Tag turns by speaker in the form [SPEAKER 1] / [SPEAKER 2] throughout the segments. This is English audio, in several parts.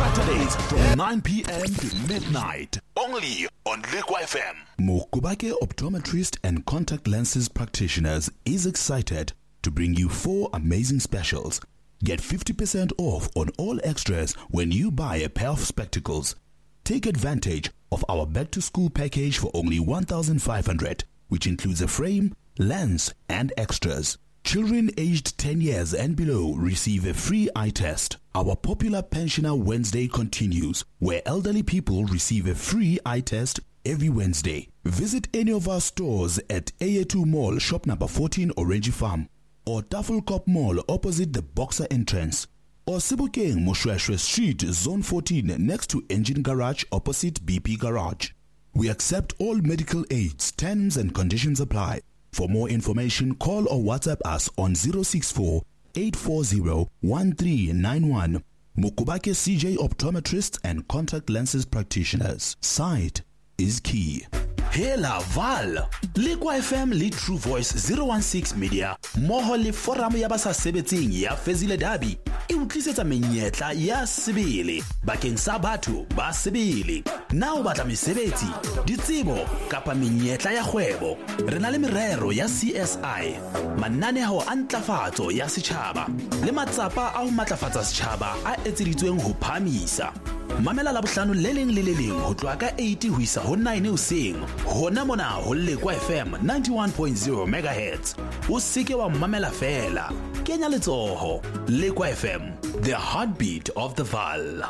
[SPEAKER 1] Saturdays from 9 p.m. to midnight. Only on Lekwa FM. Mokubake Optometrist and Contact Lenses Practitioners is excited to bring you 4 amazing specials. Get 50% off on all extras when you buy a pair of spectacles. Take advantage of our back-to-school package for only 1,500, which includes a frame, lens, and extras. Children aged 10 years and below receive a free eye test. Our popular Pensioner Wednesday continues, where elderly people receive a free eye test every Wednesday. Visit any of our stores at AA2 Mall, shop number 14, Orange Farm, or Tafelkop Mall opposite the Boxer entrance, or Sebokeng Moshweshwe Street, Zone 14, next to Engine Garage opposite BP Garage. We accept all medical aids. Terms and conditions apply. For more information, call or WhatsApp us on 064 840 1391. Mokubake CJ Optometrists and Contact Lenses Practitioners. Sight is key. Hela Val, Lekwa FM le True Voice 016 Media, moho le forum ya basasebetsing ya Fezile Dabi, e utlisetsa menyetla ya sebele bakeng sa batho ba sebele. Na o batla mesebetsi, ditsebo kapa menyetla ya kgwebo, re na le merero ya CSI, mananeo a ntlafatso ya setjhaba le matsapa a ho matlafatsa setjhaba a etseditsweng ho phamisa. Mamela la bohlano le leng ho tloha ka 8 ho isa ho 9 hoseng hona mona ho Lekwa FM 91.0 MHz. O seke wa mamela fela, kenya letsoho. Lekwa FM, the heartbeat of the Val.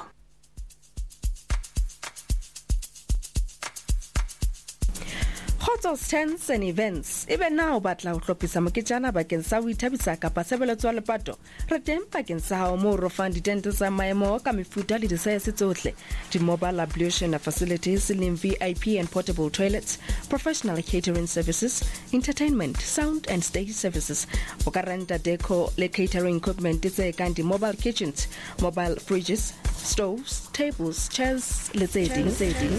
[SPEAKER 2] Hotels, tents and events. Even now, batla ho hlopisa moketjana bakeng sa ho ithabisa kapa sebeletso ya lepato. Re teng bakeng sa hao mo rofang ditente tsa maemo ka mefuta le disaese tsohle. Di-mobile ablution facilities, slim VIP and portable toilets, professional catering services, entertainment, sound and stage services. O ka renta deco le catering equipment tse kang di-mobile kitchens, mobile fridges, stoves, tables, chairs, le tse ding.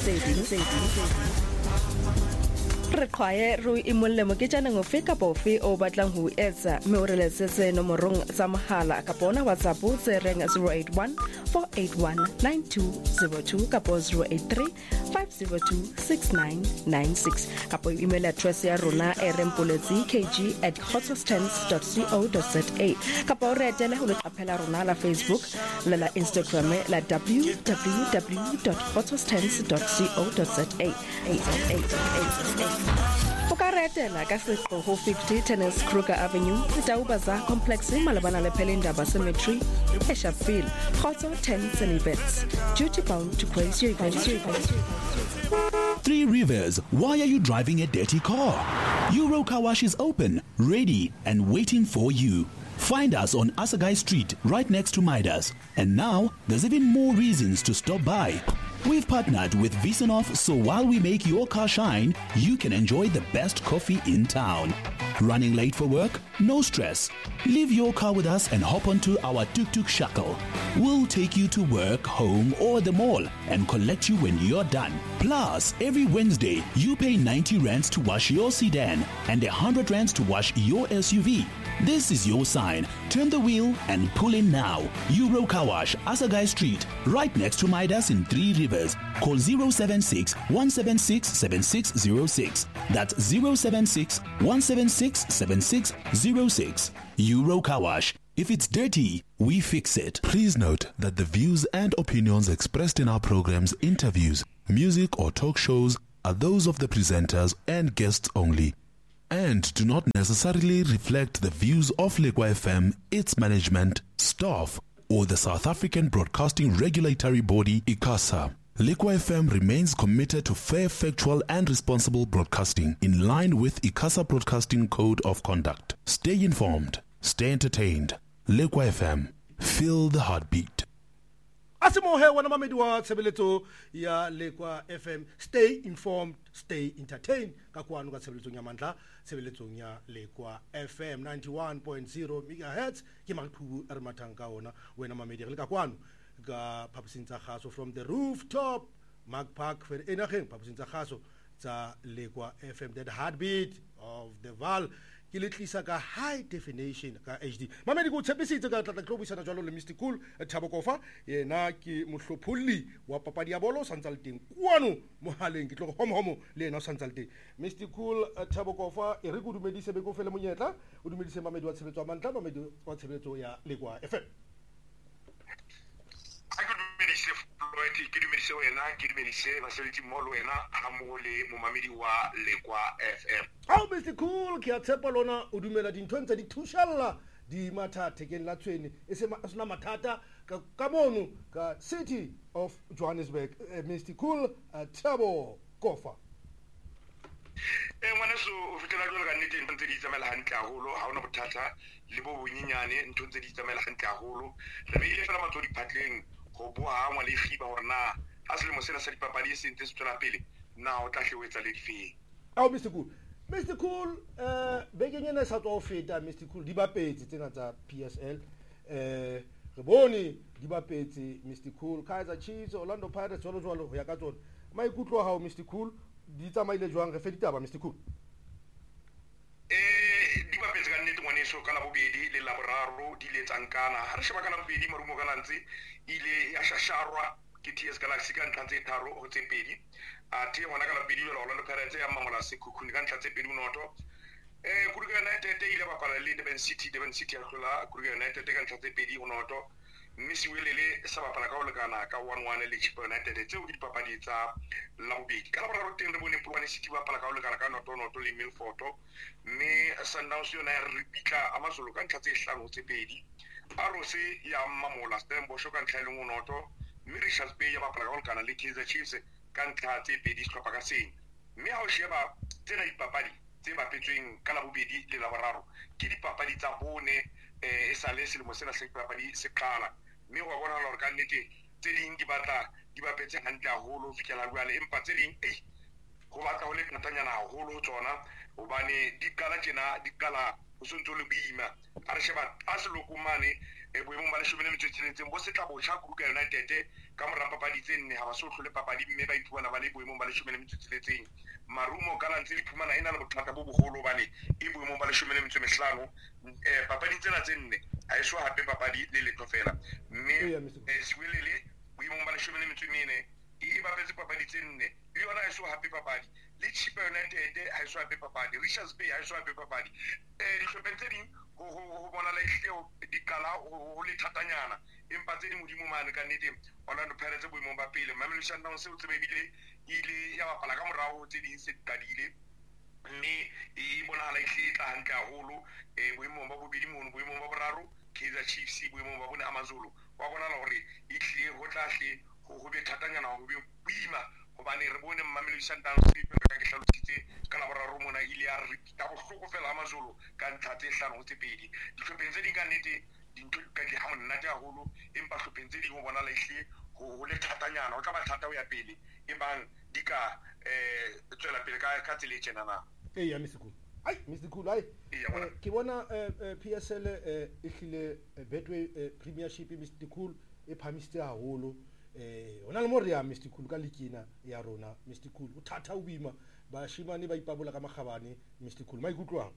[SPEAKER 2] Re kwae ro imolle moketjana ngofe kapa ofe o batlang ho etsa mme o re letsetse nomorong tsa mohala kapa ona WhatsApp tse reng 081 481 9202 kapa 083 502 6996 kapa email address ya rona rmpolezi@hotels10.co.za kapa o re etele ho leqaphela rona la Facebook le la Instagram la www.hotels10.co.za. O ka retela ka setlo ho 50 Tennis Kruger Avenue, Taubaza Complex, malabana le Pelindaba Cemetery, Eshaville, Khotso Tents and Events. Duty bound to praise your events.
[SPEAKER 1] Three Rivers, why are you driving a dirty car? Euro Car Wash is open, ready, and waiting for you. Find us on Asagai Street, right next to Midas. And now, there's even more reasons to stop by. We've partnered with Visanov, so while we make your car shine, you can enjoy the best coffee in town. Running late for work? No stress. Leave your car with us and hop onto our tuk-tuk shuttle. We'll take you to work, home, or the mall and collect you when you're done. Plus, every Wednesday, you pay 90 rands to wash your sedan and 100 rands to wash your SUV. This is your sign. Turn the wheel and pull in now. Euro Car Wash, Asagai Street, right next to Midas in Three Rivers. Call 076 176 7606. That's 076 176 7606. Euro Car Wash. If it's dirty, we fix it. Please note that the views and opinions expressed in our programs, interviews, music or talk shows are those of the presenters and guests only, and do not necessarily reflect the views of Lekwa FM, its management, staff, or the South African Broadcasting Regulatory Body, ICASA. Lekwa FM remains committed to fair, factual, and responsible broadcasting in line with ICASA Broadcasting Code of Conduct. Stay informed, stay entertained. Lekwa FM, feel the heartbeat.
[SPEAKER 3] Asimohe wana mamedi wa tshebeletso ya Lekwa FM. Stay informed, stay entertained. Kakwanu ka tshebeletso ya mandla, tshebeletso ya Lekwa FM 91.0 MHz. Ke makhubu re mathanga ona wena mamedi re kakwanu ka phaposintsa khaso from the rooftop Mark Park for enageng phaposintsa khaso tsa Lekwa FM, that heartbeat of the Val. ke le tlisa ka high definition ka HD. Mamedi go tshepisitse ka tla tlo buisana jalo le Mr Cool Thabo Kofa, yena ke mohlopholli wa papadi ya bolo santsa le teng kwano mohaleng ke tlo go homo le yena santsa le teng. Mr Cool Thabo Kofa e re go dumedise be go fele monyetla o dumedise mamedi wa tshebetso mantla mamedi wa tshebetso ya Lekwa FM.
[SPEAKER 4] Ke dumedise wena ke dumedise basebetsi mmoho wena ha mo le momamedi wa Lekwa FM.
[SPEAKER 3] Oh Mr Cool ke a tshepa lona o dumela dintho ntse di thushalla di matha tekeng la tshweni e se sona mathata ka mono ka City of Johannesburg. Mr Cool Thabo Kofa.
[SPEAKER 4] Ngwana so o fitela jwalo ka nnete ntse di tsamela hantle haholo ha ona bothata le bo bonyenyane ntho ntse di tsamela hantle haholo re beile fela matso diphatleng go boa ngwa le khiba hore na ha se le mo sena sa dipapadi se ntse se tswela pele na o tla hlewetsa le difeng.
[SPEAKER 3] Oh Mr Cool bekeng ena sa tswa o feta Mr Cool di bapetse tsena tsa PSL re bone di bapetse Mr Cool Kaizer Chiefs Orlando Pirates jwalo ho ya ka tsona maikutlo ha o Mr Cool di tsamaile jwang re fe ditaba Mr Cool.
[SPEAKER 4] Di bapetse ka nnete ngwaneso ka la bobedi le la boraro di le tsankana ha re sheba ka la bobedi marumo ka lantse ile ya shasharwa ke TS Galaxy ka ntla tse tharo ho tse pedi a tie ngwana ka la bobedi le Orlando Pirates ya mamola se khukhuni ka ntla tse pedi unoto Kruger United ile ba kwala le Durban City ya hlola Kruger United ka ntla tse pedi unoto mme Siwelele sa bapala ka ho lekana ka 1-1 le Chippa United tseo ke dipapadi tsa la bobedi ka la boraro teng re bone Polokwane City ba bapala ka ho lekana ka noto le Milford mme Sundowns yona ya repika amazulu ka ntla tse hlano tse pedi Arose ya mamola Stellenbosch ka ntla le ngonoto mme Richards Bay ya bapala ka ho lekana le Kaizer Chiefs ka ntla tse pedi sehlopha ka seng mme ha o sheba tsena dipapadi tse bapetsweng ka la bobedi le la boraro ke dipapadi tsa bone e sale selemo sena se dipapadi se qala mme wa bona hore ka nnete tse ding di batla di bapetse hantle haholo ho fihlela jwale empa tse ding go batla ho le katanyana haholo tsona hobane di qala ho sontso le boima a re sheba a se lokumane boemong ba le 16 bo se tla botjha Kruger United ka mora papadi tse nne ha ba so hlole papadi mme ba iphumana ba le boemong ba le 16 marumo ka lantse di phumana ena le bothata bo bogolo bane e boemong ba le 15 papadi tsena tse nne ha e so hape papadi le letlo fela mme Siwelele boemong ba le 14 e bapetse papadi tse nne le yona e so hape papadi le Chippa United ha e so hape papadi Richards Bay ha e so hape papadi dihlopheng tse ding ho bona la ihleo di qala ho le thatanyana empa tse ding modimo mane ka nnete Orlando Pirates boemong ba pele Mamelodi Sundowns o tsebebile ile ya bapala ka morao tse ding se qadile mme e bonahala tla hantle haholo boemong ba bobedi mono boemong ba boraro Kaizer Chiefs boemong ba bone amazulu wa bonahala hore ihle ho tlahle ho be thatanyana ho be boima hobane re bone Mamelodi Sundowns ka ke hlalositse ka la boraro mona ile ya re ka bohloko fela amazulu ka ntla tse hlano tse pedi dihlopheng tse ding ka nnete dintho ka di ha monate haholo empa hlopheng tse ding ho bona la ihle ho le thatanyana o tla ba thata ho ya pele ebang di ka tswela pele ka tsela e tjena na
[SPEAKER 3] ya Mr Cool ke bona PSL e hlile Betway Premiership Mr Cool e phamisitse haholo ona le mo re ya Mr Cool ka lekina ya rona Mr Cool o thatha o boima ba shimane ba ipabola ka magabane Mr Cool maikutlwang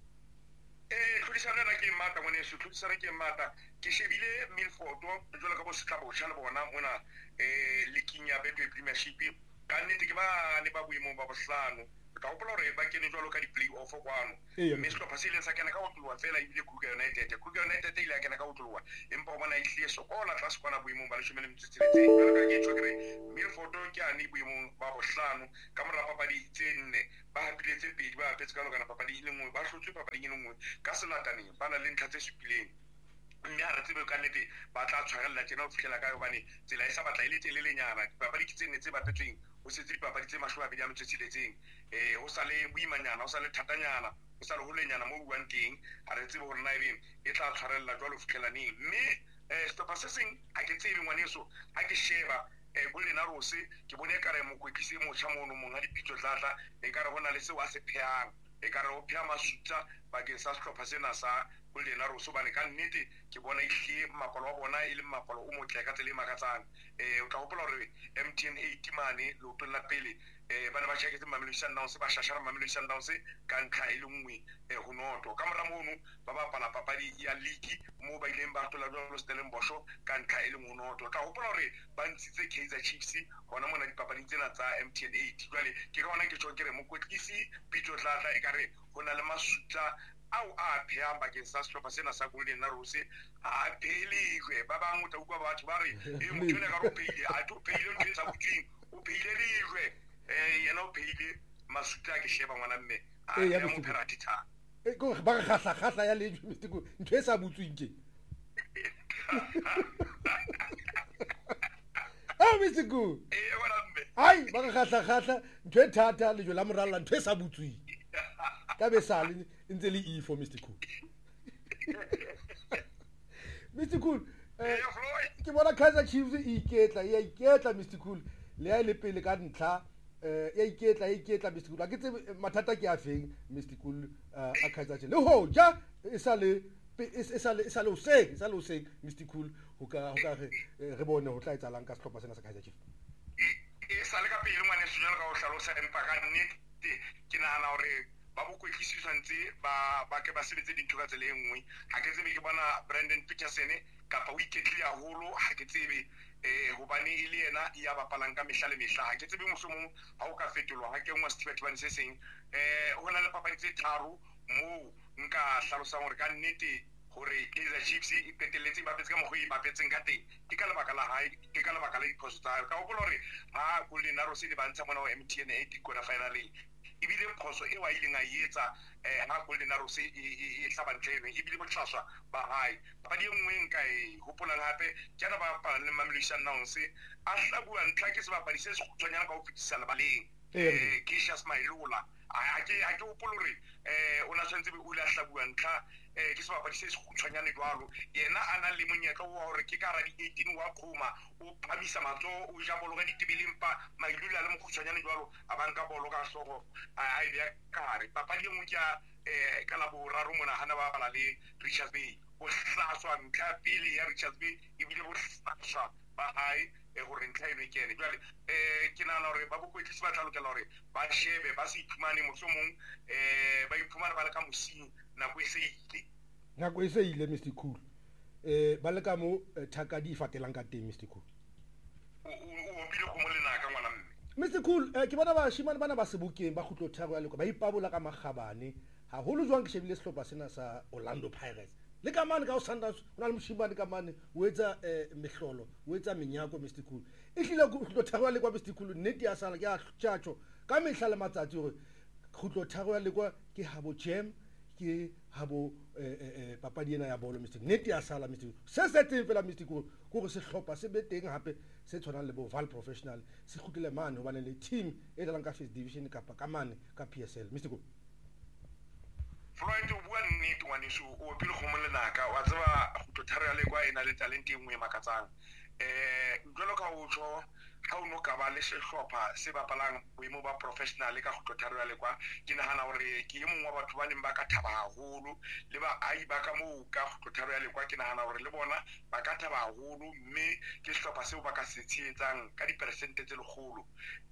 [SPEAKER 4] tlhodisana ke mata ngwaneso tlhodisana ke mata ke shebile Milford jwale ka bo se tla botjha le bona mona leking ya Betway Premiership ka nnete ke ba ne ba boemong ba bohlano ka hopola hore ba kene jwalo ka di-play-off kwano mme sehlopha se ileng sa kena ka ho tloha fela ebile Kruger United ile ya kena ka ho tloha empa o bona ihlile sokola tlase kwana boemong ba le 16 jwalo ka ke tjho ke re Milford ke ane boemong ba bohlano ka mora papadi tse nne ba hapile tse pedi ba hapetse ka lokana papadi e le nngwe ba hlotswe papadi e le nngwe ka senataneng ba na le ntlha tse supileng mme ha re tsebe ka nnete ba tla tshwarella tjena ho fihlela ka hobane tsela e sa batla ile telelenyana dipapadi ke tse nne tse bapetsweng ho setse dipapadi tse 26 ho sa le boimanyana ho sa le thatanyana ho sa le holenyana mo buang teng ha re tsebe hore na e tla tshwarella jwalo ho fihlela neng mme sehlopha se seng ha ke tsebe ngwaneso ha ke sheba Golden Arrows ke bone ekare mokwetlisi motjha mono monga dipitso tlatla ekare hona le seo a se phehang ekare o pheha masutsa bakeng sa sehlopha sena sa Golden Arrows bane ka nnete ke bona ihle mapalo wa bona e le mapalo o motle ka tsela e makatsang o tla hopola hore MTN 8 mane lo tolla pele bana ba tsheketse Mamelodi Sundowns ba shashara Mamelodi Sundowns ka ntlha e le nngwe ho noto ka mora mono ba bapala papadi ya league mo ba ileng ba tola jwalo Stellenbosch ka ntlha e le nngwe noto ka hopola hore ba ntshitse Kaizer Chiefs hona mona dipapading tsena tsa MTN 8 jwale ke ka hona ke tshwong ke re mokwetlisi Pitso Tlatla e kare hona le masutla au a phea bakeng sa sehlopha sena sa Golden Arrows a pheilwe ba bang o tla utlwa batho ba re motho ne ka ro pheile a tlo pheile ntse sa butsing o pheile lejwe yena o pheile masutla ke sheba ngwana mme a ya mo peratita
[SPEAKER 3] go ba gahla ya lejwe mistiko ntwe e sa butswing ke mistiko
[SPEAKER 4] wena mme
[SPEAKER 3] ai ba gahla ntwe thata lejwe la moralla ntwe e sa butswing ka be sale ntse le e for Mr Cool Mr Cool ke bona Kaizer Chiefs ya iketla Mr Cool le ya le pele ka ntlha ya iketla Mr Cool a ke tse mathata ke a feng Mr Cool a Kaizer Chiefs le hoja e sale o se Mr Cool ho ka re bone ho tla etsalang ka sehlopha sena sa Kaizer Chiefs
[SPEAKER 4] e sale ka pele ngwane sejalo ka ho hlalosa empa ka nnete ke nahana hore ba bokwetlisi tshwantse ba ke ba sebetse dintho ka tsela e nngwe ha ke tsebe ke bona Brandon Peterson kapa o iketlile haholo ha ke tsebe hobane ile yena ya bapalang ka mehla le mehla ha ke tsebe mohlomong ha o ka fetolwa ha ke ngwa Stephen se seng ho na le papadi tse tharo mo nka hlalosang hore ka nnete hore Kaizer Chiefs e peteletse ba petse ka mogwe ba petseng ka teng ke ka lebaka la hae ke ka lebaka la diphoso tsa ka hopola hore ha Golden Arrows di bantsha mona wa MTN 8 quarter final ibile phoso e wa ileng a etsa ha Golden Arrows e hlabantleno ibile botlhaswa ba hae ba di nngwe nka e hopola gape ke ana ba pa le Mamelodi Sundowns a hlabua ntla ke se ba padise se khutswanyana ka ho fitisa lebaleng ke Shas Mailula a ke hopola hore ona tshwantse be o le a hlabua ntla ke se ba padise se khutswanyana jwalo yena ana le monyetla wa hore ke ka ra di 18 wa khoma o phamisa matso o ja bolo ka ditibelempa Mailula le mokhutswanyana jwalo a banka bolo ka hlogo a e bya kare papadi e ngutya ka la boraro mona hana ba bala le Richards Bay o hlaswa ntlha pele ya Richards Bay ibile bo hlaswa ba hai gore ntlha eno ikene jwale ke nana hore ba bokwetlisi ba tla lokela hore ba shebe ba se iphumane mohlomong ba iphumane ba le ka mosing nako e se ile
[SPEAKER 3] Mr Cool ba le ka mo thakadi fatelang ka teng Mr Cool
[SPEAKER 4] o bile go mo lenaka ngwana mme
[SPEAKER 3] Mr Cool ke bona ba shimane bana ba sebokeng ba khutlo tharo ya lekwa ba ipabola ka magabane ha holo jwang ke shebile sehlopha sena sa Orlando Pirates le ka mane ka o Sundowns ona le moshimane ka mane o etsa mehlolo o etsa menyako Mr Cool e hlile khutlo tharo ya lekwa Mr Cool nnete ya sala ke a tjatjo ka mehla le matsatsi hore khutlo tharo ya lekwa ke habo jam ke habo papadi ena ya bolo Mr nnete ya sala Mr se teng fela Mr Cool go se hlopha se be teng hape se tshwanang le bo Val Professional se khutile mane ho bana le team e dalang ka first division kapa ka mane ka PSL Mr Cool
[SPEAKER 4] Floyd o bua nnete ngwaneso o pele go molenaka wa tseba go tharo ya lekwa ena le talent e nngwe makatsang jalo ka o tsho ha o no ka ba le sehlopha se bapalang boemo ba professional ka go tharo ya lekwa ke nahana hore ke e mongwe wa batho ba neng ba ka thaba haholo le ba ai ba ka mo ka go tharo ya lekwa ke nahana hore le bona ba ka thaba haholo mme ke sehlopha seo ba ka se tshietsang ka dipersente tse legolo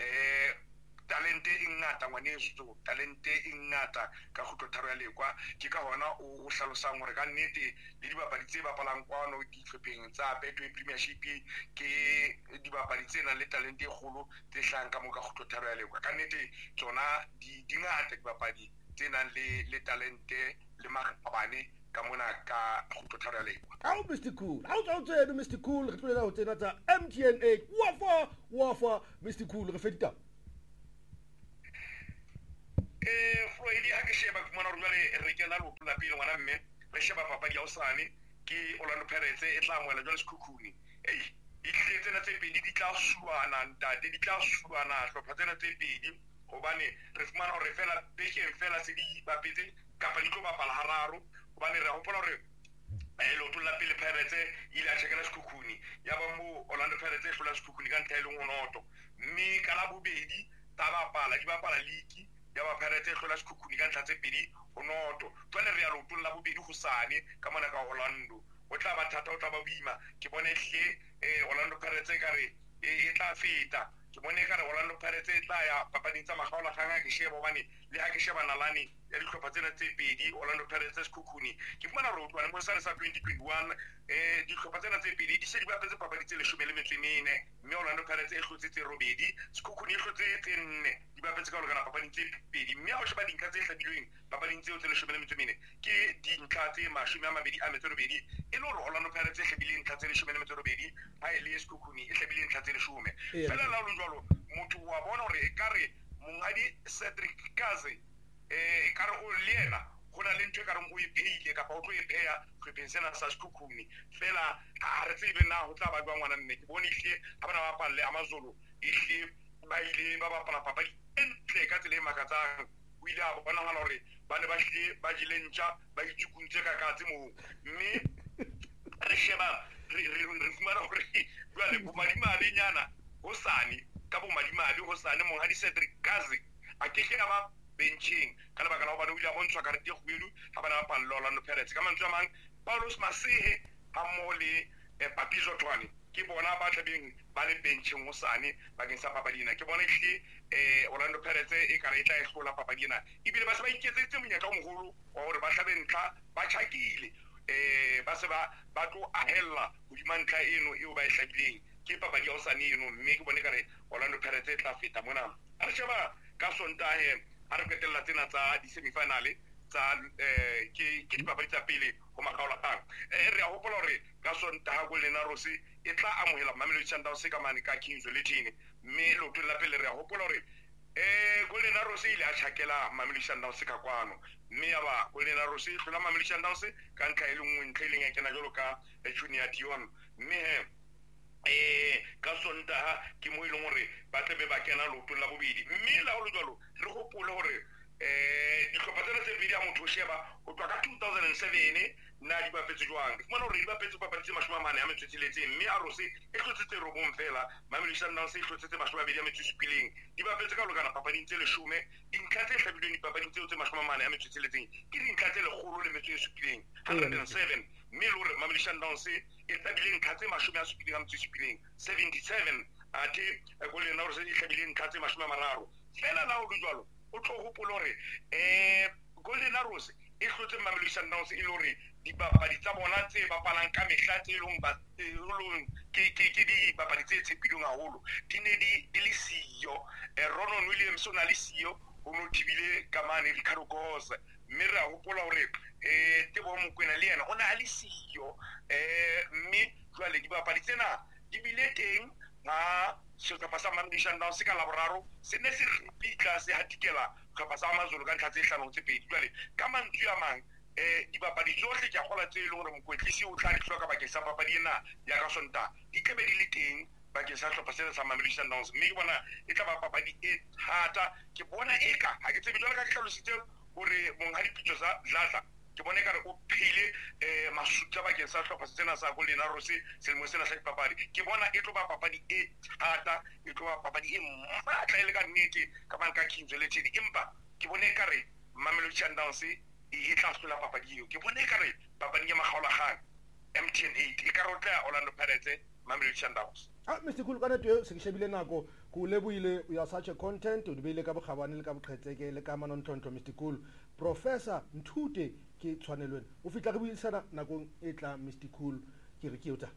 [SPEAKER 4] talente e ngata ngwaneso talente e ngata ka go tharo ya lekwa ke ka hona o hlalosang hore ka nnete le dibapadi tse bapalang kwano dihlopheng tsa Betway Premiership ke dibapadi tse nang le talente e kgolo tse hlang ka mo ka go tharo ya lekwa ka nnete tsona di ngata dibapadi tse nang le talente le magabane ka mona ka go tharo ya lekwa
[SPEAKER 3] au Mr Cool au tsena Mr Cool re tlolela ho tsena tsa MTN 8 wafa Mr Cool re fedita
[SPEAKER 4] Floyd ha ke sheba ke mona re re ke la lo pula pele ngwana mme re sheba papadi ya osane ke Orlando Pirates e tla ngwela jwale sekhukhuni e tletse na tse pedi di tla suana ntate di tla suana hlopha tsena tse pedi hobane re fumana hore fela beke fela se di bapetse kapa di tlo bapala hararo hobane re hopola hore lo tulla pele Pirates ile a tshekela sekhukhuni ya ba mo Orlando Pirates e hlola sekhukhuni ka ntlha ile ngonoto mme ka la bobedi ta bapala di bapala league ya ba Pirates e hlola sekhukhuni ka ntlha tse pedi ho noto tsone re ya lo tulla bobedi ho sane ka mona ka Orlando o tla ba thata o tla ba boima ke bone hle Orlando Pirates ka re e tla feta ke bone ka re Orlando Pirates e tla ya papading tsa magaola gang a ke sheba bobane le ha ke sheba nalane ya dihlopha tsena tse pedi Orlando Pirates Sekhukhune ke bona re utlwana mo sane sa 2021 dihlopha tsena tse pedi di se di bapetse papadi tse 14 mme Orlando Pirates e hlotse tse robedi Sekhukhune e hlotse tse 4 di bapetse ka lekana papading tse pedi mme ha o sheba dintlha tse hlabilweng papading tseo tse 14 ke dintlha tse 22 e le hore Orlando Pirates e hlabile dintlha tse 12 ha e le Sekhukhune e hlabile dintlha tse 10 fela la jwalo motho wa bona hore e kare mongadi Cedric Kaze e kare o liena hona le ntwe kare o iphile kapa o tlo e pheya hlopheng sena sa Sekhukhune fela ha re tsebe na ho tla ba jwa ngwana mme ke bone ihle ha bana ba palle Amazulu ihle ba ile ba bapala papadi entle ka tsela e makatsang o ile a bona hore ba ne ba hle ba jilentja ba itsukuntse ka katse mo mme re sheba re fumana hore jwale bomadimadi nyana hosane ka bomadimadi hosane monghadi Cedric Kaze a ke ke ba benching ka lebaka la ho bana o ile a bontshwa ka re te kgwelu ha bana ba palla Orlando Pirates ka mantswe a mang Paulos Masehe ha mo le Papizo Twane ke bona ba tlabeng ba le benching hosane bakeng sa papadina ke bona ihle Orlando Pirates e ka re tla e hlola papadina ibile ba se ba iketsetse monyaka o mogolo wa hore ba hlabe ntlha ba tshakile ba se ba tlo ahella hodima ntlha eno eo ba e hlabileng ke papadi ya hosane eno mme ke bone ka re Orlando Pirates e tla feta mona a re sheba ka Sontahe ha re qetella tsena tsa di-semifinale tsa ke dipapadi tsa pele ho magaola gang re a hopola hore ka Sontaha Golden Arrows e tla amohela Mamelodi Sundowns ka mane ka KwaZulu-Natal mme lotho la pele re a hopola hore Golden Arrows ile a tshakela Mamelodi Sundowns ka kwano mme ya ba Golden Arrows e hlola Mamelodi Sundowns ka ntlha e le nngwe ntle le ngakena jalo ka Junior Dion mme ka Sontaha ke mo ile hore ba tlebe ba kena lotho la bobedi mme la ho jalo re hopole hore dihlopha tsena tse pedi ya motho sheba ho tloa ka 2007 na di bapetse jwang ke bona hore di bapetse papadi tse 40 a metsotsheletse mme Arrows e hlotsetse robong fela Mamelodi Sundowns e hlotsetse 20 a metsotsheletseng di bapetse ka lokana papading tse 10 dintlha tse hlabilweng dipapading tseo tse 40 a metsotsheletseng ke dintlha tse 107 107 mme le hore Mamelodi Sundowns e tabile ntlha tse 70 a metsotsheletseng 77 ate Golden Arrows e hlabile ntlha tse 30 fela la ho jwalo o tlo hopola hore Golden Arrows e hlotse Mamelodi Sundowns e le hore dipapadi tsa bona tse bapalang ka mehla tse long ke di papadi tse tshepileng haholo di ne di le siyo Ronon Williams o na le siyo o no tibile kamane Ricardo Gosa mme re a hopola hore Tebo Mokoena le yena o na le siyo mme jwale dipapadi tsena di bile teng sehlopha sa Mamelodi Sundowns ka Laboraro se ne se ripitla se hatikela sehlopha sa Amazulu ka ntlha tse 5 tse pedi jwale ka mantswe a mang dipapadi tsohle ke a gola tse e leng hore mokwetlisi o tla di hloka bakeng sa papadi ena ya ka Sontaha di tlabe di le teng bakeng sa sehlopha sena sa Mamelodi Sundowns mme ke bona e tla ba papadi e thata ke bona eka ha ke tsebe jwale ka ke hlalositse hore monghadi Pitso Dladla ke bone ka re o phile masutla bakeng sa sehlopha sena sa Golden Arrows selemo sena sa dipapadi ke bona e tlo ba papadi e thata e tlo ba papadi e matla e le ka nnete ka bana ka KwaZulu-Natal empa ke bone ka re Mamelodi Sundowns e tla hlola papadi eo ke bone ka re papadi ya magaola gang MTN 8 e ka rotla Orlando Pirates Mamelodi Sundowns
[SPEAKER 3] Mr. Cool kana twe se ke shebile nako go leboile ya such a content o dibile ka bogabane le ka boqhetseke le ka manontlontlho Mr. Cool Professor Nthute ke tshwanelweni o fitla re buisana nakong e tla Mr. Cool ke re ke yota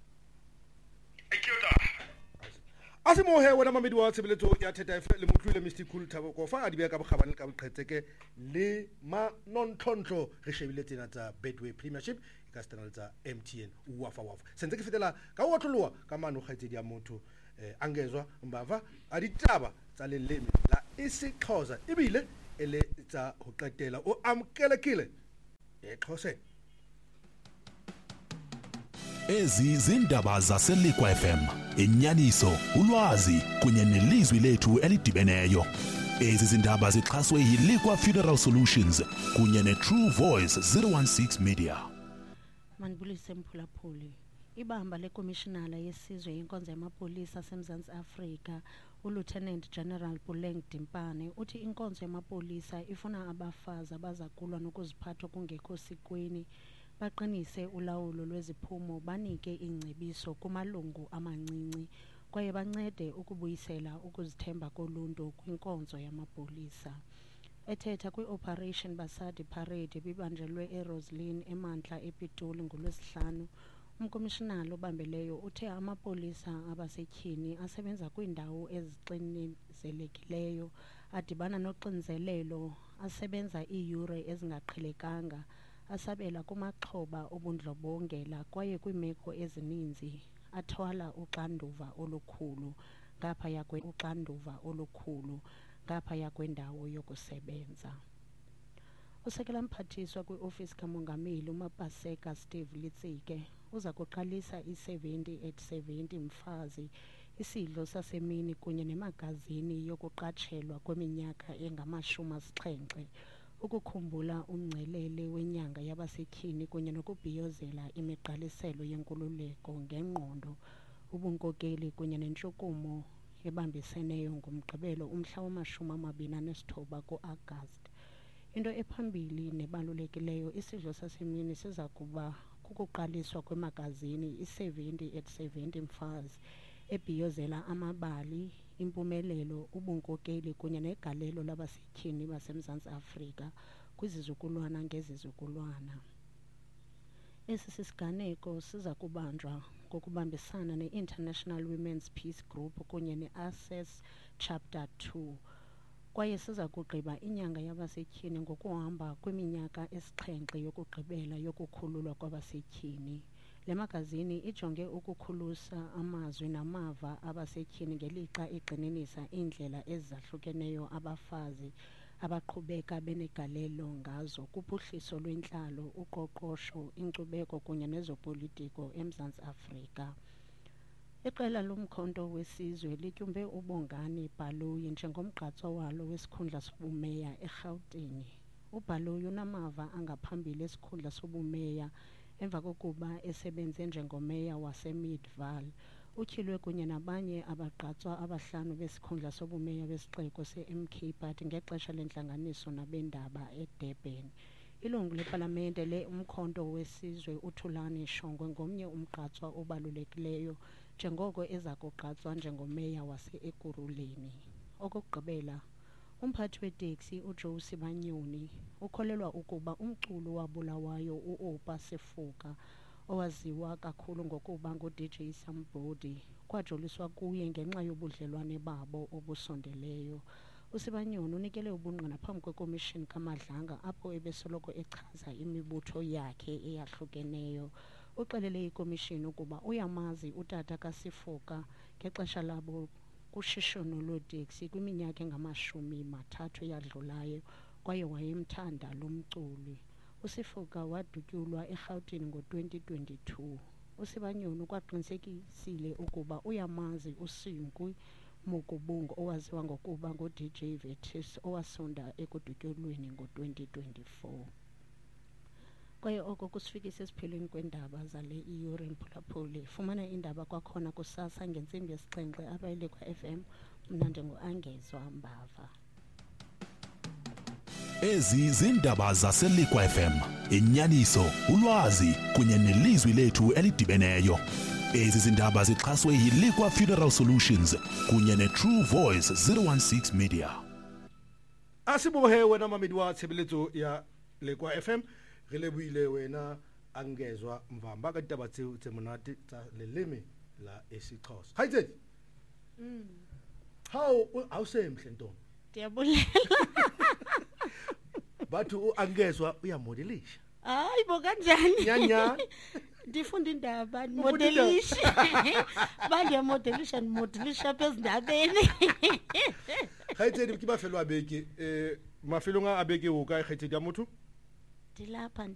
[SPEAKER 3] a se mo he wena mamedi wa tshebeletso ya Theta FM le motlwile Mr. Cool Thabo Kofa a dibe ka bogabane le ka boqhetseke le manontlontlho re shebile tsena tsa Betway Premiership ka stanal tsa MTN wafa sentse ke fetela ka o tloloa ka mano kgaitsedi ya motho angezwa mbava a ditaba tsa leleme la isiXhosa ibile ele tsa ho qetela o amkelekile eXhosa
[SPEAKER 1] Ezi zindaba zaseLikwa FM inyaniso ulwazi kunye nelizwi lethu elidibeneyo ezi zindaba zixhaswe yiLikwa Funeral Solutions kunye neTrue Voice 016 Media
[SPEAKER 5] Manibulise Mphulaphuli ibamba lekomishinala yesizwe yenkonzo yamapolisa aseMzantsi Afrika uLieutenant General Buleng Dimpane uthi inkonzo yamapolisa ifuna abafazi abazakulwa nokuziphatha kungekho sikweni baqinise ulawulo lweziphumo banike ingcebiso kumalungu amancinci kwaye bancede ukubuyisela ukuzithemba koluntu kwinkonzo yamapolisa. Ethetha kwi-Operation Basadi Parade ebibanjelwe eRoslyn emantla ePitoli ngolwesihlanu, umkomishinala obambeleyo uthe amapolisa abasetyhini asebenza kwiindawo ezixinezelekileyo, adibana noxinzelelo, asebenza iiyure ezingaqhelekanga, asabela kumaxhoba obundlobongela kwaye kwiimeko ezininzi athwala uxanduva olukhulu ngaphaya kwendawo yokusebenza. Usekela mphathiswa kwiofisi kamongameli uMapaseka Steve Litsike uza kuqalisa i-70-70 Mfazi, isidlo sasemini kunye nemagazini yokuqatshelwa kweminyaka engama-70 ukukhumbula umngcelele wenyanga yabasetyhini kunye nokubhiyozela imigqaliselo yenkululeko ngengqondo, ubunkokeli kunye nentshukumo ebambiseneyo ngomgqibelo umhla wama-29 ku-Agasti. Into ephambili nebalulekileyo, isidlo sasemini siza kuba kukuqaliswa kwemagazini i-70-70 Mfazi ebhiyozela amabali, impumelelo, ubunkokeli kunye negalelo labasetyhini baseMzantsi Afrika kwizizukulwana ngezizukulwana. Esi siganeko siza kubanjwa ngokubambisana ne-International Women's Peace Group kunye ne-Access Chapter 2, kwaye siza kugqiba inyanga yabasetyhini ngokuhamba kwiminyaka esi-7 yokugqibela yokukhululwa kwabasetyhini. Le magazini ijonge ukukhulusa amazwi namava abasetyhini ngelixa igxininisa iindlela ezahlukeneyo abafazi abaqhubeka benegalelo ngazo kuphuhliso lwentlalo, uqoqosho, inkcubeko kunye nezopolitiko eMzantsi Afrika. Iqela lomkhonto wesizwe lityumbe uBongani Baloyi njengomgqatswa walo wesikhundla sobumeya eRhawutini. uBaloyi unamava angaphambili esikhundla sobumeya emva kokuba esebenze njengomeya waseMidvaal. Utyhilwe kunye nabanye abagqatswa abahlanu besikhundla sobumeya besixeko se-MK Party ngexesha lentlanganiso nabendaba eDurban. Ilungu lepalamente le-Umkhonto wesizwe uThulani Shongwe ngomnye umgqatswa obalulekileyo njengoko eza kugqatswa njengomeya wase-Ekurhuleni. Okokugqibela, umphathi weteksi uJoe Sibanyoni ukholelwa ukuba umculi wabulawayo uOpa Sefuka, owaziwa kakhulu ngokuba nguDJ Sambodi, kwajoliswa kuye ngenxa yobudlelwane babo obusondeleyo. uSibanyoni unikele ubungqina phambi kwekomishini kaMadlanga apho ebesoloko echaza imibutho yakhe eyahlukeneyo. Uxelele ikomishini ukuba uyamazi utata kaSifuka ngexesha labo kushishino looteksi kwiminyaka engama-30 eyadlulayo kwaye wayemthanda lo mculi. uSifuka wadutyulwa eRhawutini ngo-2022. uSibanyoni kwaqinisekisile ukuba uyamazi uSinkwi Mukubungu owaziwa ngokuba nguDJ Vetus owasonda ekudutyulweni ngo-2024. Kwaye oko kusifikisa esiphelweni kweendaba zale iyure mphulaphuli. Fumana iindaba kwakhona kusasa ngentsimbi yesi-7 apha eLikwa FM. Mna ndinguAngezwa Mbava.
[SPEAKER 1] Ezi zindaba zaseLikwa FM, inyaniso, ulwazi kunye nelizwi lethu elidibeneyo. Ezi zindaba zixhaswe yiLikwa Funeral Solutions kunye neTrue Voice 016 Media.
[SPEAKER 3] Asibohe wena mamedi wa tshebeletso ya Lekwa FM, re lebohile wena Angezwa Mvamba ka ditaba tseo tse monate tsa leleme la isiXhosa. Haitsedi. How semhle ntombi?
[SPEAKER 5] Ndiyabulela.
[SPEAKER 3] Bathu Angezwa uyamodelisha.
[SPEAKER 5] Hayi bo kanjani?
[SPEAKER 3] Nyanyana.
[SPEAKER 5] Ndifunda indaba modelisha. Bandiyamodelisha ndimodelisha phezindabeni.
[SPEAKER 3] Haitsedi ke mafelo a beke mafelong a beke o ka kgethedi ya motho?
[SPEAKER 5] Dilapha